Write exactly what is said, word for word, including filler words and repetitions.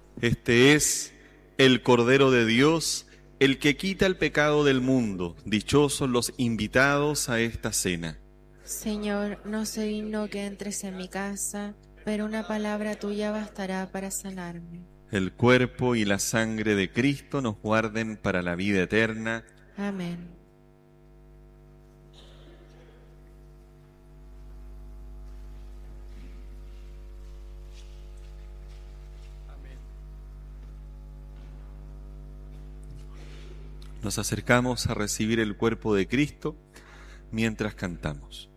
Este es el Cordero de Dios, el que quita el pecado del mundo. Dichosos los invitados a esta cena. Señor, no soy digno que entres en mi casa, pero una palabra tuya bastará para sanarme. El cuerpo y la sangre de Cristo nos guarden para la vida eterna. Amén. Nos acercamos a recibir el cuerpo de Cristo mientras cantamos.